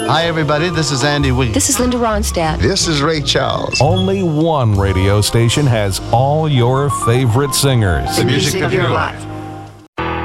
Hi, everybody. This is Andy Wee. This is Linda Ronstadt. This is Ray Charles. Only one radio station has all your favorite singers. The music of your life.